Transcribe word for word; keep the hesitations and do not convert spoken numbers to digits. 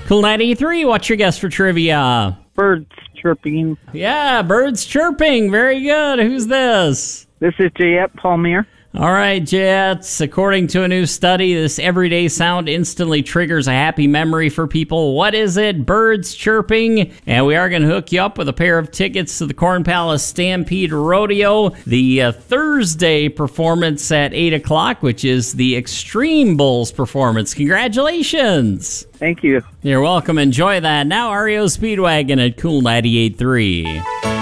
Cool ninety-three, what's your guess for trivia? Birds chirping. Yeah, birds chirping. Very good. Who's this? This is Jayette Palmier. All right, Jets. According to a new study, this everyday sound instantly triggers a happy memory for people. What is it? Birds chirping. And we are going to hook you up with a pair of tickets to the Corn Palace Stampede Rodeo, the uh, Thursday performance at eight o'clock, which is the Extreme Bulls performance. Congratulations. Thank you. You're welcome. Enjoy that. Now, R E O Speedwagon at Cool ninety-eight point three.